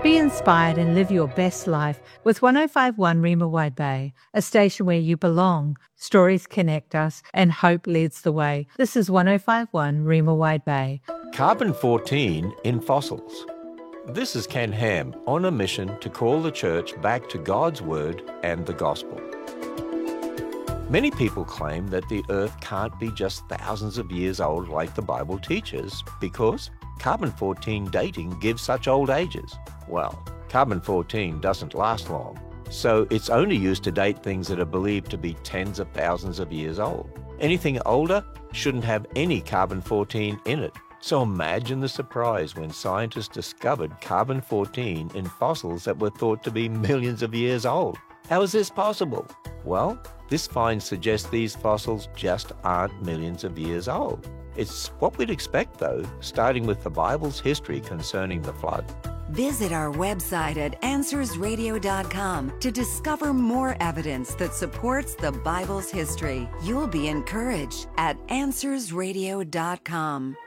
Be inspired and live your best life with 1051 Rima Wide Bay, a station where you belong. Stories connect us and hope leads the way. This is 1051 Rima Wide Bay. Carbon-14 in fossils. This is Ken Ham on a mission to call the church back to God's word and the gospel. Many people claim that the earth can't be just thousands of years old like the Bible teaches because carbon-14 dating gives such old ages. Well, carbon-14 doesn't last long, so it's only used to date things that are believed to be tens of thousands of years old. Anything older shouldn't have any carbon-14 in it. So imagine the surprise when scientists discovered carbon-14 in fossils that were thought to be millions of years old. How is this possible? Well, this find suggests these fossils just aren't millions of years old. It's what we'd expect, though, starting with the Bible's history concerning the flood. Visit our website at AnswersRadio.com to discover more evidence that supports the Bible's history. You'll be encouraged at AnswersRadio.com.